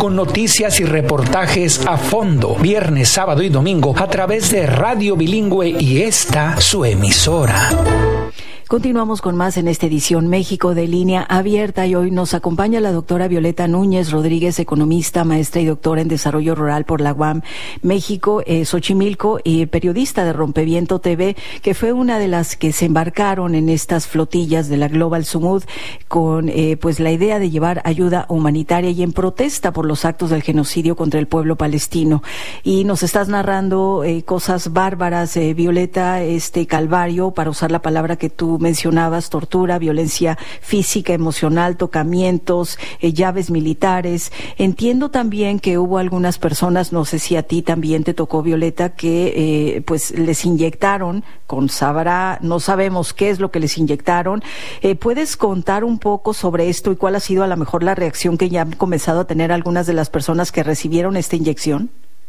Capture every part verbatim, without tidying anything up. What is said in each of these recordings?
con noticias y reportajes a fondo, viernes, sábado y domingo a través de Radio Bilingüe y esta su emisora. Continuamos con más en esta edición México de Línea Abierta y hoy nos acompaña la doctora Violeta Núñez Rodríguez, economista, maestra y doctora en Desarrollo Rural por la U A M México, eh, Xochimilco, y periodista de Rompeviento T V, que fue una de las que se embarcaron en estas flotillas de la Global Sumud con eh, pues la idea de llevar ayuda humanitaria y en protesta por los actos del genocidio contra el pueblo palestino. Y nos estás narrando eh, cosas bárbaras, eh, Violeta, este calvario, para usar la palabra que tú mencionabas, tortura, violencia física, emocional, tocamientos, eh, llaves militares. Entiendo también que hubo algunas personas, no sé si a ti también te tocó, Violeta, que eh, pues les inyectaron con sabrá, no sabemos qué es lo que les inyectaron. Eh, ¿Puedes contar un poco sobre esto y cuál ha sido a lo mejor la reacción que ya han comenzado a tener algunas de las personas que recibieron esta inyección?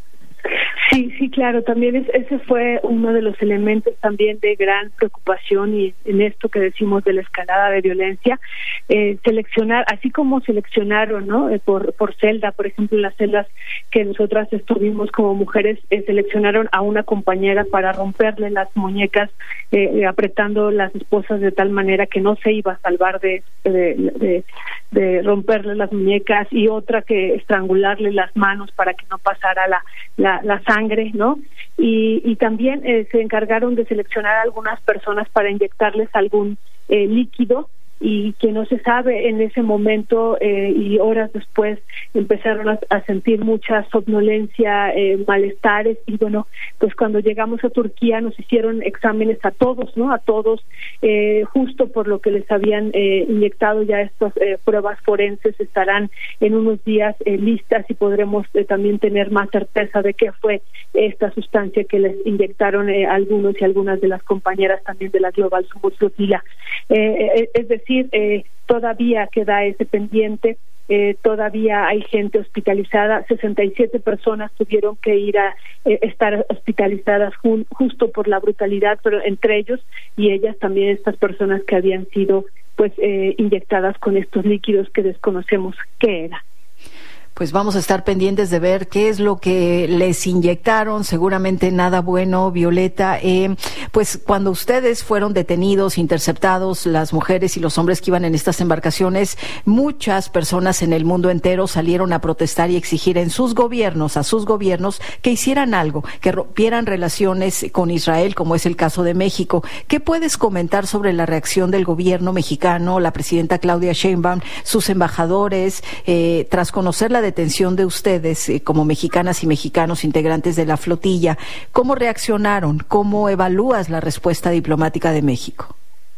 Sí, sí, claro, también es, ese fue uno de los elementos también de gran preocupación y en esto que decimos de la escalada de violencia, eh, seleccionar, así como seleccionaron, ¿no? Eh, por por celda, por ejemplo, en las celdas que nosotras estuvimos como mujeres, eh, seleccionaron a una compañera para romperle las muñecas, eh, eh, apretando las esposas de tal manera que no se iba a salvar de de, de de romperle las muñecas, y otra que estrangularle las manos para que no pasara la la, la sangre, ¿no? Y, y también eh, se encargaron de seleccionar a algunas personas para inyectarles algún eh, líquido, y que no se sabe en ese momento eh, y horas después empezaron a, a sentir mucha somnolencia, eh, malestares, y bueno, pues cuando llegamos a Turquía nos hicieron exámenes a todos, ¿no? A todos, eh, justo por lo que les habían eh, inyectado. Ya estas eh, pruebas forenses estarán en unos días eh, listas y podremos eh, también tener más certeza de qué fue esta sustancia que les inyectaron eh, algunos y algunas de las compañeras también de la Global Sumud Flotilla. Eh, eh, es decir, Eh, todavía queda ese pendiente, eh, todavía hay gente hospitalizada, sesenta y siete personas tuvieron que ir a eh, estar hospitalizadas jun, justo por la brutalidad, pero entre ellos y ellas también estas personas que habían sido pues eh, inyectadas con estos líquidos que desconocemos qué era. Pues vamos a estar pendientes de ver qué es lo que les inyectaron, seguramente nada bueno, Violeta. Eh, pues cuando ustedes fueron detenidos, interceptados, las mujeres y los hombres que iban en estas embarcaciones, muchas personas en el mundo entero salieron a protestar y exigir en sus gobiernos, a sus gobiernos, que hicieran algo, que rompieran relaciones con Israel, como es el caso de México. ¿Qué puedes comentar sobre la reacción del gobierno mexicano, la presidenta Claudia Sheinbaum, sus embajadores, eh, tras conocer la detención de ustedes eh, como mexicanas y mexicanos integrantes de la flotilla? ¿Cómo reaccionaron? ¿Cómo evalúas la respuesta diplomática de México?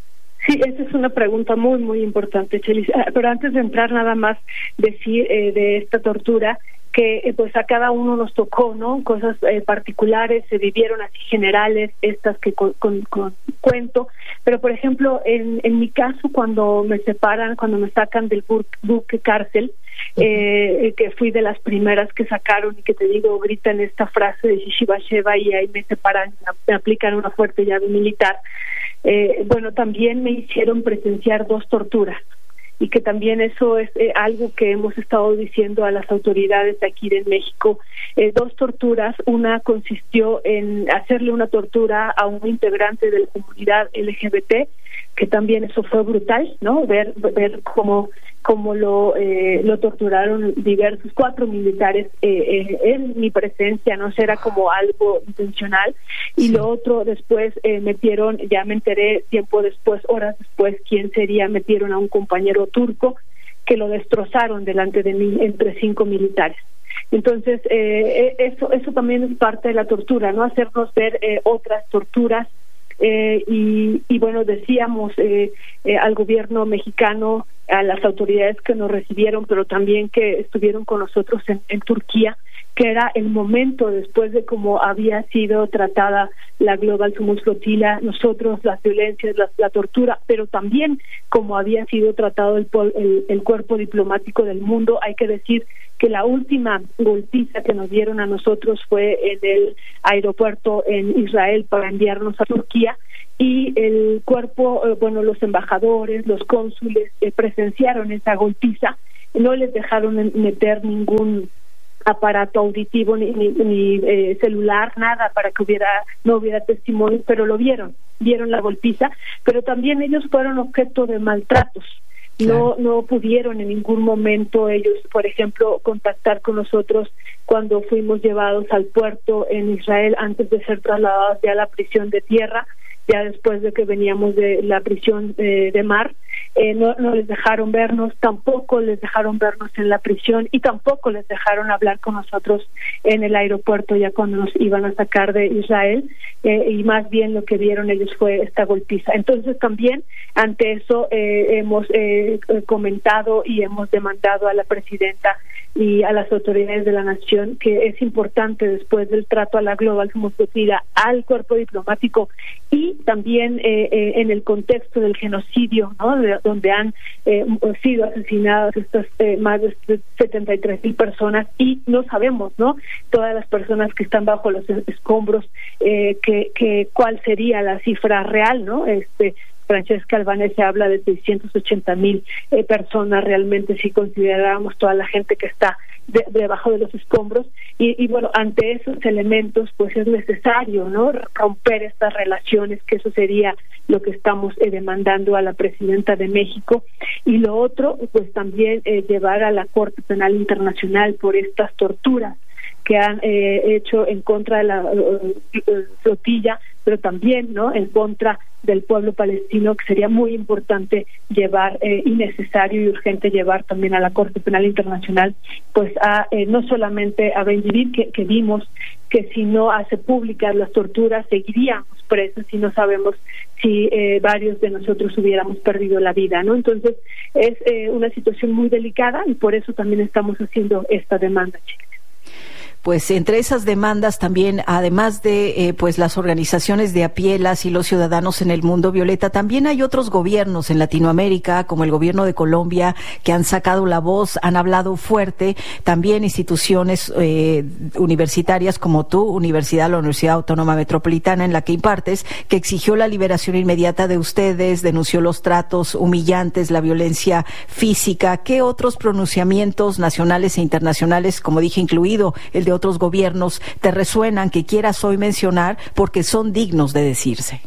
Sí, esa es una pregunta muy, muy importante, Chelis. Pero antes de entrar, nada más decir eh, de esta tortura, que eh, pues a cada uno nos tocó, ¿no? Cosas eh, particulares, se vivieron así generales, estas que con, con, con cuento, pero por ejemplo, en, en mi caso, cuando me separan, cuando me sacan del buque cárcel, eh, que fui de las primeras que sacaron y que te digo, gritan esta frase de Shishiba Sheva y ahí me separan, me aplican una fuerte llave militar, eh, bueno, también me hicieron presenciar dos torturas, y que también eso es eh, algo que hemos estado diciendo a las autoridades de aquí de México. Eh, dos torturas, una consistió en hacerle una tortura a un integrante de la comunidad L G B T, que también eso fue brutal, ¿no? Ver ver cómo cómo lo eh, lo torturaron diversos cuatro militares eh, eh, en mi presencia, no era como algo intencional. Y lo otro, después eh, metieron, ya me enteré tiempo después, horas después, quién sería, metieron a un compañero turco que lo destrozaron delante de mí entre cinco militares. Entonces eh, eso eso también es parte de la tortura, no hacernos ver eh, otras torturas. Eh, y, y bueno, decíamos eh, eh, al gobierno mexicano, a las autoridades que nos recibieron, pero también que estuvieron con nosotros en, en Turquía, que era el momento, después de cómo había sido tratada la Global Sumud Flotilla, nosotros, las violencias, la, la tortura, pero también cómo había sido tratado el, el, el cuerpo diplomático del mundo. Hay que decir que la última golpiza que nos dieron a nosotros fue en el aeropuerto en Israel para enviarnos a Turquía, y el cuerpo, eh, bueno, los embajadores, los cónsules eh, presenciaron esa golpiza, no les dejaron meter ningún aparato auditivo ni, ni, ni eh, celular, nada para que hubiera no hubiera testimonio, pero lo vieron, vieron la golpiza, pero también ellos fueron objeto de maltratos. No, no pudieron en ningún momento ellos, por ejemplo, contactar con nosotros cuando fuimos llevados al puerto en Israel antes de ser trasladados ya a la prisión de tierra, ya después de que veníamos de la prisión eh, de mar. Eh, no, no les dejaron vernos, tampoco les dejaron vernos en la prisión y tampoco les dejaron hablar con nosotros en el aeropuerto ya cuando nos iban a sacar de Israel, eh, y más bien lo que vieron ellos fue esta golpiza. Entonces también ante eso eh, hemos eh, comentado y hemos demandado a la presidenta y a las autoridades de la nación que es importante, después del trato a la Global Flotilla, al cuerpo diplomático y también eh, eh, en el contexto del genocidio, ¿no?, de, donde han eh, sido asesinadas estas eh, más de setenta y tres mil personas y no sabemos, ¿no?, todas las personas que están bajo los escombros, eh, que, que cuál sería la cifra real, ¿no? Este Francesca Albanese habla de seiscientos ochenta mil eh, personas realmente si consideráramos toda la gente que está de, debajo de los escombros y, y bueno, ante esos elementos pues es necesario, ¿no?, romper estas relaciones, que eso sería lo que estamos eh, demandando a la presidenta de México, y lo otro pues también eh, llevar a la Corte Penal Internacional por estas torturas que han eh, hecho en contra de la uh, uh, flotilla, pero también, ¿no?, en contra del pueblo palestino, que sería muy importante llevar eh, y necesario y urgente llevar también a la Corte Penal Internacional, pues a eh, no solamente a Ben-Gvir, que, que vimos que si no hace públicas las torturas seguiríamos presos y no sabemos si eh, varios de nosotros hubiéramos perdido la vida, ¿no? Entonces es eh, una situación muy delicada y por eso también estamos haciendo esta demanda, chicas. Pues entre esas demandas también, además de eh, pues las organizaciones de a pie, las y los ciudadanos en el mundo, Violeta, también hay otros gobiernos en Latinoamérica, como el gobierno de Colombia, que han sacado la voz, han hablado fuerte, también instituciones eh, universitarias como tú, Universidad, la Universidad Autónoma Metropolitana, en la que impartes, que exigió la liberación inmediata de ustedes, denunció los tratos humillantes, la violencia física. ¿Qué otros pronunciamientos nacionales e internacionales, como dije, incluido el de otros gobiernos, te resuenan, que quieras hoy mencionar porque son dignos de decirse?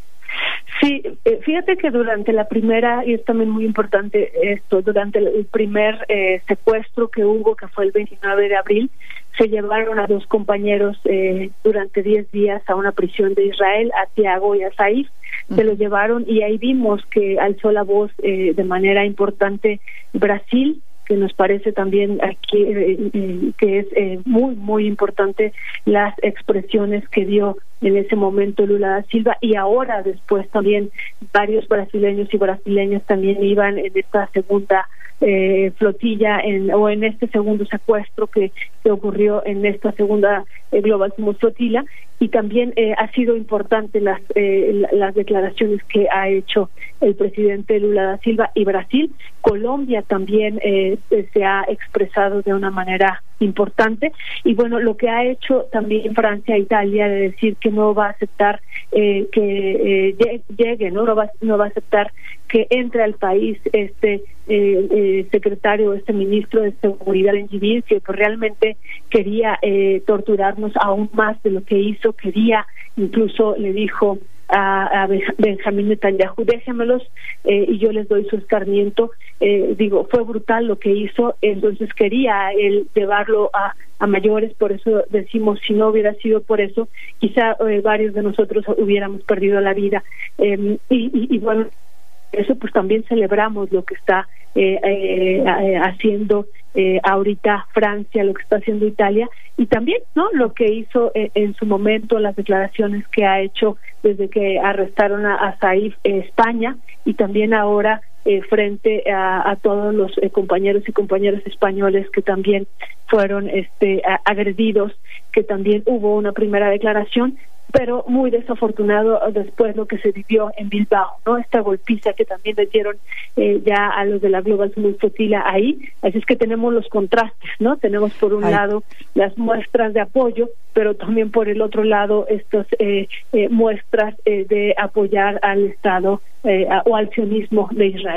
Sí, eh, fíjate que durante la primera, y es también muy importante esto, durante el primer eh, secuestro que hubo, que fue el veintinueve de abril, se llevaron a dos compañeros eh, durante diez días a una prisión de Israel, a Tiago y a Saif, se los llevaron y ahí vimos que alzó la voz eh, de manera importante Brasil, que nos parece también aquí eh, eh, que es eh, muy, muy importante las expresiones que dio en ese momento Lula da Silva, y ahora después también varios brasileños y brasileñas también iban en esta segunda eh, flotilla en, o en este segundo secuestro que, que ocurrió en esta segunda eh, Global Flotilla, y también eh, ha sido importante las eh, las declaraciones que ha hecho el presidente Lula da Silva y Brasil. Colombia también eh, se ha expresado de una manera importante, y bueno, lo que ha hecho también Francia e Italia de decir que no va a aceptar eh, que eh, llegue, ¿no? No va, no va a aceptar que entre al país este eh, eh, secretario, este ministro de Seguridad en Civil, que pues realmente quería eh, torturarnos aún más de lo que hizo, quería, incluso le dijo a, a Benjamín Netanyahu, déjenmelos eh, y yo les doy su escarmiento. Eh, digo, fue brutal lo que hizo, entonces quería él llevarlo a, a mayores, por eso decimos, si no hubiera sido por eso, quizá eh, varios de nosotros hubiéramos perdido la vida. Eh, y, y, y bueno, eso pues también celebramos lo que está eh, eh, haciendo eh, ahorita Francia, lo que está haciendo Italia, y también, ¿no?, lo que hizo eh, en su momento, las declaraciones que ha hecho desde que arrestaron a, a Saif eh, España, y también ahora eh, frente a, a todos los eh, compañeros y compañeras españoles que también fueron este a, agredidos, que también hubo una primera declaración, pero muy desafortunado después lo que se vivió en Bilbao, ¿no? Esta golpiza que también le dieron eh, ya a los de la Global Flotilla ahí. Así es que tenemos los contrastes, ¿no? Tenemos por un Ay. lado las muestras de apoyo, pero también por el otro lado estas eh, eh, muestras eh, de apoyar al Estado eh, a, o al sionismo de Israel.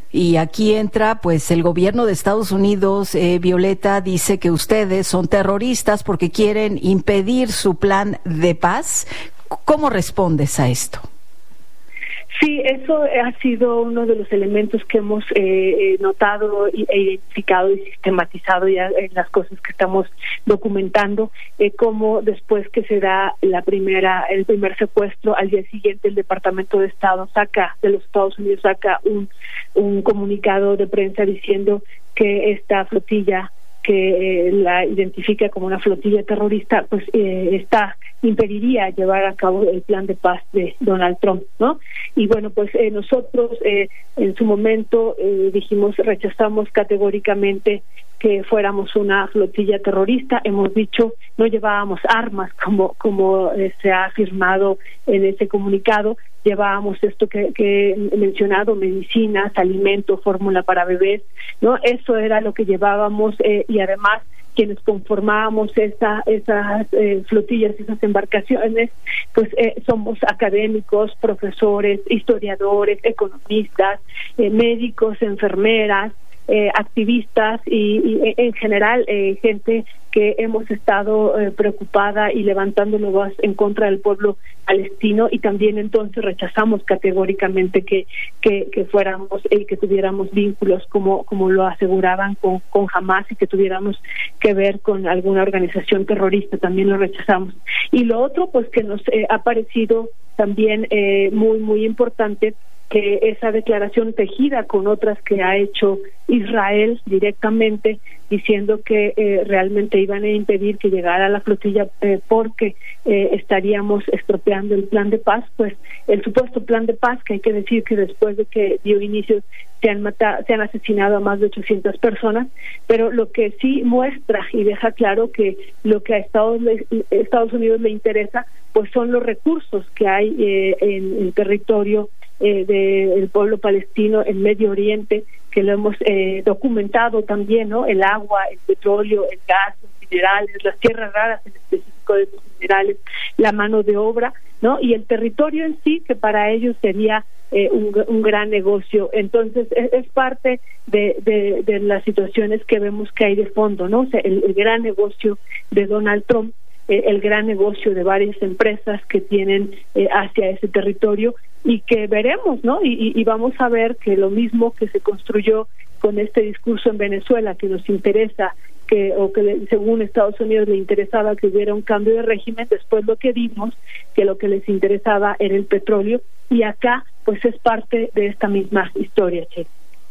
Y aquí entra, pues, el gobierno de Estados Unidos. eh, Violeta dice que ustedes son terroristas porque quieren impedir su plan de paz. ¿Cómo respondes a esto? Sí, eso ha sido uno de los elementos que hemos eh, notado e identificado y sistematizado ya en las cosas que estamos documentando, eh, como después que se da la primera, el primer secuestro, al día siguiente el Departamento de Estado saca, de los Estados Unidos saca un, un comunicado de prensa diciendo que esta flotilla que eh, la identifica como una flotilla terrorista, pues eh, está impediría llevar a cabo el plan de paz de Donald Trump, ¿no? Y bueno, pues eh, nosotros eh, en su momento eh, dijimos, rechazamos categóricamente que fuéramos una flotilla terrorista. Hemos dicho, no llevábamos armas como como eh, se ha afirmado en ese comunicado. Llevábamos esto que, que he mencionado, medicinas, alimentos, fórmula para bebés, ¿no? Eso era lo que llevábamos eh, y además quienes conformábamos esa, esas eh, flotillas, esas embarcaciones, pues eh, somos académicos, profesores, historiadores, economistas, eh, médicos, enfermeras, eh, activistas y, y en general eh, gente que hemos estado eh, preocupada y levantando la voz en contra del pueblo palestino, y también entonces rechazamos categóricamente que que, que fuéramos y eh, que tuviéramos vínculos como como lo aseguraban con con Hamás y que tuviéramos que ver con alguna organización terrorista. También lo rechazamos. Y lo otro, pues que nos eh, ha parecido también eh, muy muy importante que esa declaración tejida con otras que ha hecho Israel directamente, diciendo que eh, realmente iban a impedir que llegara la flotilla eh, porque eh, estaríamos estropeando el plan de paz, pues el supuesto plan de paz, que hay que decir que después de que dio inicio se han matado, se han asesinado a más de ochocientas personas, pero lo que sí muestra y deja claro que lo que a Estados, Estados Unidos le interesa, pues son los recursos que hay eh, en el territorio Eh, del pueblo palestino en Medio Oriente, que lo hemos eh, documentado también, ¿no? El agua, el petróleo, el gas, los minerales, las tierras raras en específico de esos minerales, la mano de obra, ¿no? Y el territorio en sí, que para ellos sería eh, un, un gran negocio. Entonces, es, es parte de, de, de las situaciones que vemos que hay de fondo, ¿no? O sea, el, el gran negocio de Donald Trump, eh, el gran negocio de varias empresas que tienen eh, hacia ese territorio, y que veremos, ¿no? Y, y vamos a ver que lo mismo que se construyó con este discurso en Venezuela, que nos interesa, que o que le, según Estados Unidos le interesaba que hubiera un cambio de régimen, después lo que vimos, que lo que les interesaba era el petróleo, y acá pues es parte de esta misma historia, Che.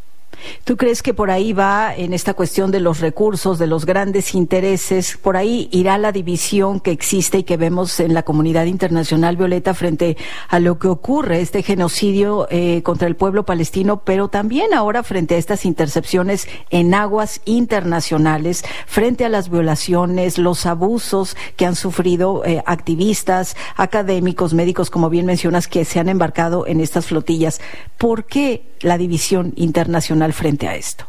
¿Tú crees que por ahí va, en esta cuestión de los recursos, de los grandes intereses, por ahí irá la división que existe y que vemos en la comunidad internacional, Violeta, frente a lo que ocurre, este genocidio eh, contra el pueblo palestino, pero también ahora frente a estas intercepciones en aguas internacionales, frente a las violaciones, los abusos que han sufrido eh, activistas, académicos, médicos, como bien mencionas, que se han embarcado en estas flotillas? ¿Por qué la división internacional frente a esto?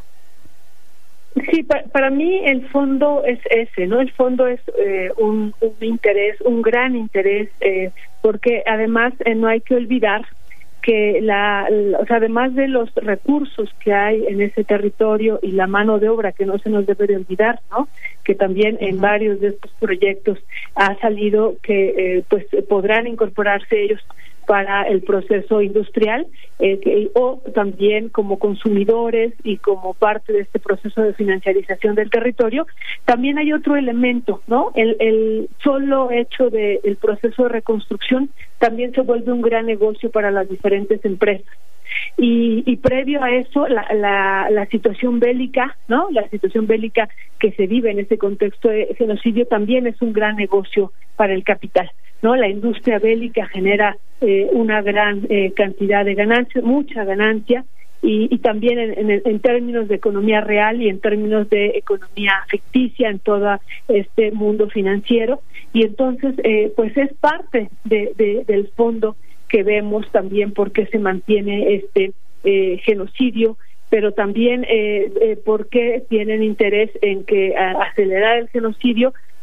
Sí, para, para mí el fondo es ese, ¿no? El fondo es eh, un, un interés, un gran interés, eh, porque además eh, no hay que olvidar que la, la, o sea, además de los recursos que hay en ese territorio y la mano de obra, que no se nos debe de olvidar, ¿no? Que también en varios de estos proyectos ha salido que eh, pues podrán incorporarse ellos para el proceso industrial, eh, que, o también como consumidores y como parte de este proceso de financiarización del territorio. También hay otro elemento, ¿no? El, el solo hecho de el proceso de reconstrucción también se vuelve un gran negocio para las diferentes empresas. Y, y previo a eso, la, la, la situación bélica, ¿no? La situación bélica que se vive en ese contexto de genocidio también es un gran negocio para el capital, ¿no? La industria bélica genera eh, una gran eh, cantidad de ganancias, mucha ganancia, y, y también en, en, en términos de economía real y en términos de economía ficticia en todo este mundo financiero. Y entonces, eh, pues es parte de, de, del fondo que vemos también por qué se mantiene este eh, genocidio, pero también eh, eh, por qué tienen interés en que a, acelerar el genocidio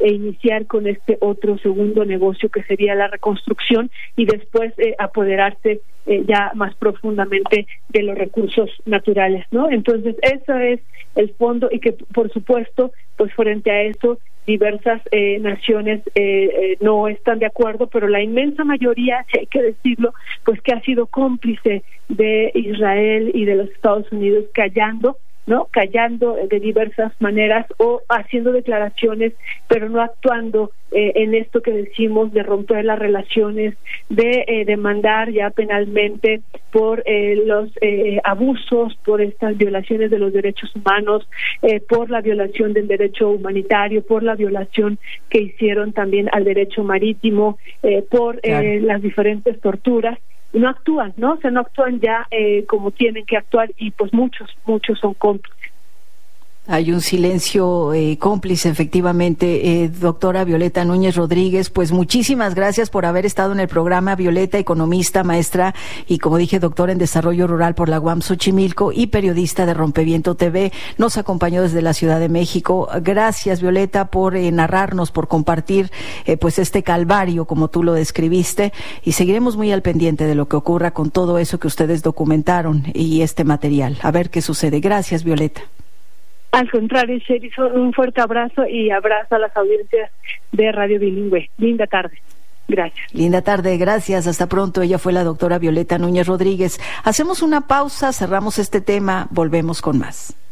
e iniciar con este otro segundo negocio que sería la reconstrucción y después eh, apoderarse eh, ya más profundamente de los recursos naturales, ¿no? Entonces, ese es el fondo y que, por supuesto, pues frente a eso, diversas eh, naciones eh, eh, no están de acuerdo, pero la inmensa mayoría, si hay que decirlo, pues que ha sido cómplice de Israel y de los Estados Unidos, callando, ¿no? Callando de diversas maneras o haciendo declaraciones, pero no actuando eh, en esto que decimos de romper las relaciones, de eh, demandar ya penalmente por eh, los eh, abusos, por estas violaciones de los derechos humanos, eh, por la violación del derecho humanitario, por la violación que hicieron también al derecho marítimo, eh, por eh, claro. las diferentes torturas. No actúan, ¿no? O sea, no actúan ya eh, como tienen que actuar y pues muchos, muchos son cómplices. Hay un silencio eh, cómplice, efectivamente. Eh, doctora Violeta Núñez Rodríguez, pues muchísimas gracias por haber estado en el programa. Violeta, economista, maestra y, como dije, doctora en Desarrollo Rural por la U A M Xochimilco y periodista de Rompeviento T V. Nos acompañó desde la Ciudad de México. Gracias, Violeta, por eh, narrarnos, por compartir eh, pues este calvario, como tú lo describiste, y seguiremos muy al pendiente de lo que ocurra con todo eso que ustedes documentaron y este material. A ver qué sucede. Gracias, Violeta. Al contrario, Sherry, un fuerte abrazo y abrazo a las audiencias de Radio Bilingüe. Linda tarde. Gracias. Linda tarde, gracias. Hasta pronto. Ella fue la doctora Violeta Núñez Rodríguez. Hacemos una pausa, cerramos este tema, volvemos con más.